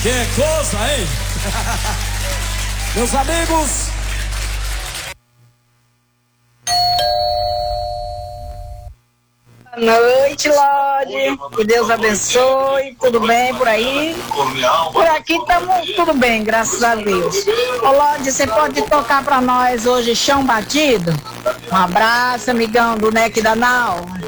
Que coisa, hein? Meus amigos, boa noite, Lorde. Que Deus abençoe. Tudo bem por aí? Por aqui estamos tudo bem, graças a Deus. Ô, Lorde, você pode tocar para nós hoje Chão Batido? Um abraço, amigão do NEC da Nau.